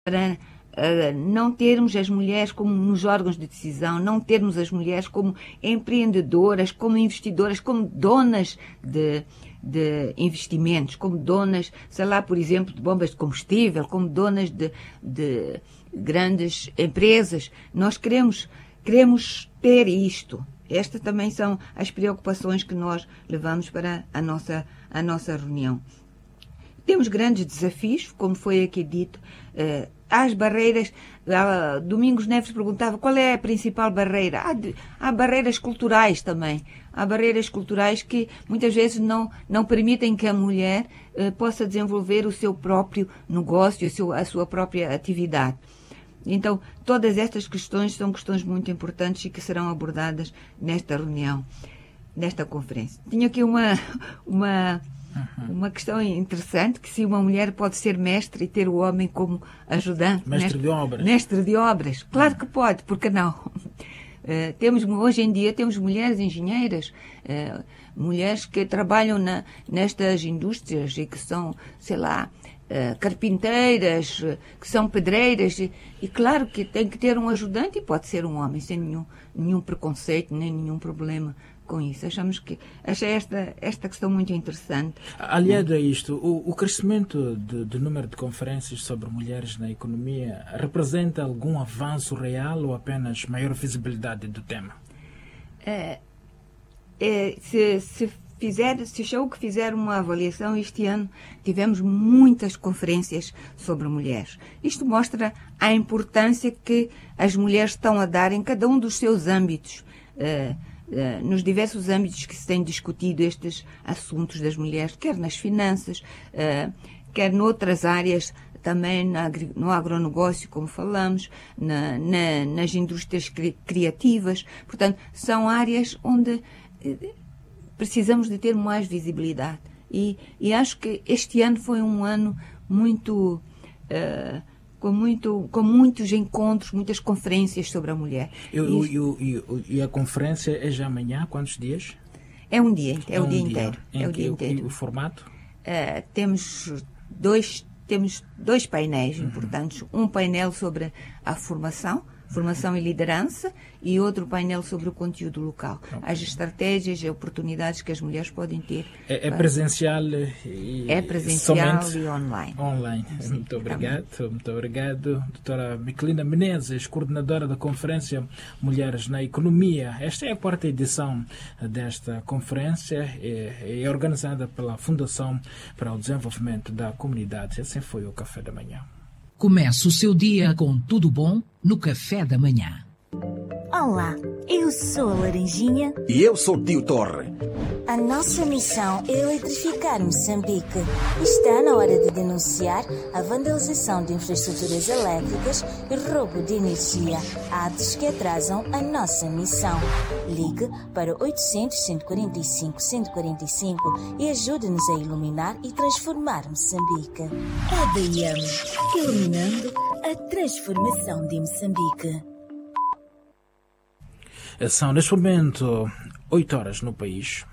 para não termos as mulheres como nos órgãos de decisão, não termos as mulheres como empreendedoras, como investidoras, como donas de investimentos, como donas, sei lá, por exemplo, de bombas de combustível, como donas de grandes empresas. Nós queremos ter isto. Estas também são as preocupações que nós levamos para a nossa reunião. Temos grandes desafios, como foi aqui dito. As barreiras, Domingos Neves perguntava qual é a principal barreira. Há barreiras culturais também. Há barreiras culturais que muitas vezes não permitem que a mulher possa desenvolver o seu próprio negócio, a sua própria atividade. Então, todas estas questões são questões muito importantes e que serão abordadas nesta reunião, nesta conferência. Tinha aqui uma questão interessante, que se uma mulher pode ser mestre e ter o homem como ajudante. Mestre de obras. Mestre de obras. Claro que pode, porque não? Hoje em dia temos mulheres engenheiras, mulheres que trabalham nestas indústrias e que são, sei lá, carpinteiras, que são pedreiras, e claro que tem que ter um ajudante e pode ser um homem, sem nenhum preconceito, nem nenhum problema com isso. Achei esta questão muito interessante. Aliado a isto, o crescimento do número de conferências sobre mulheres na economia representa algum avanço real ou apenas maior visibilidade do tema? Se eu que fizer uma avaliação, este ano tivemos muitas conferências sobre mulheres. Isto mostra a importância que as mulheres estão a dar em cada um dos seus âmbitos, nos diversos âmbitos que se têm discutido estes assuntos das mulheres, quer nas finanças, quer noutras áreas, também no agronegócio, como falamos, nas indústrias criativas. Portanto, são áreas onde precisamos de ter mais visibilidade. E acho que este ano foi um ano muito com muitos encontros, muitas conferências sobre a mulher. E a conferência é já amanhã? Quantos dias? É um dia, é o dia inteiro. E o formato? Temos dois painéis importantes. Um painel sobre a formação e liderança, e outro painel sobre o conteúdo local. Okay. As estratégias e oportunidades que as mulheres podem ter. É presencial e online. Sim, muito obrigado. Doutora Miquelina Menezes, coordenadora da Conferência Mulheres na Economia. Esta é a quarta edição desta conferência, é organizada pela Fundação para o Desenvolvimento da Comunidade. Assim foi o Café da Manhã. Comece o seu dia com tudo bom no Café da Manhã. Olá, eu sou a Laranjinha. E eu sou o Tio Torre. A nossa missão é eletrificar Moçambique. Está na hora de denunciar a vandalização de infraestruturas elétricas e roubo de energia, atos que atrasam a nossa missão. Ligue para 800-145-145 e ajude-nos a iluminar e transformar Moçambique. ADM, iluminando a transformação de Moçambique. São, neste momento, 8 horas no país.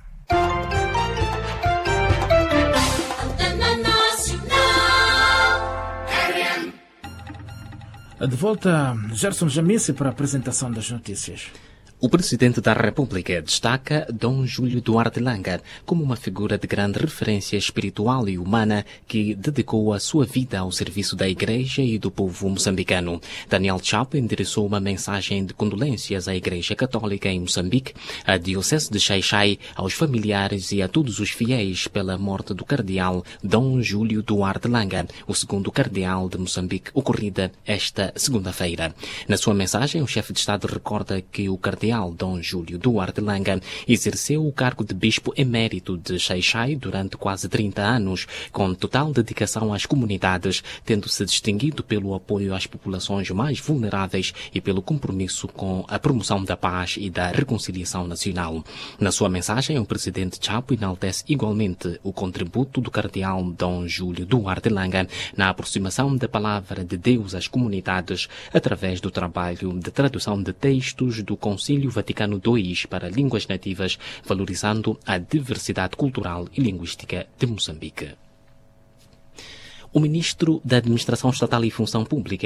De volta, Gerson Jamice para a apresentação das notícias. O Presidente da República destaca Dom Júlio Duarte Langa como uma figura de grande referência espiritual e humana que dedicou a sua vida ao serviço da Igreja e do povo moçambicano. Daniel Chapo endereçou uma mensagem de condolências à Igreja Católica em Moçambique, à Diocese de Xai-Xai, aos familiares e a todos os fiéis pela morte do cardeal Dom Júlio Duarte Langa, o segundo cardeal de Moçambique, ocorrida esta segunda-feira. Na sua mensagem, o chefe de Estado recorda que o cardeal Dom Júlio Duarte Langa exerceu o cargo de bispo emérito de Xai-Xai durante quase 30 anos, com total dedicação às comunidades, tendo-se distinguido pelo apoio às populações mais vulneráveis e pelo compromisso com a promoção da paz e da reconciliação nacional. Na sua mensagem, o presidente Chapo enaltece igualmente o contributo do cardeal Dom Júlio Duarte Langa na aproximação da palavra de Deus às comunidades através do trabalho de tradução de textos do Concílio Vaticano II para línguas nativas, valorizando a diversidade cultural e linguística de Moçambique. O ministro da Administração Estatal e Função Pública,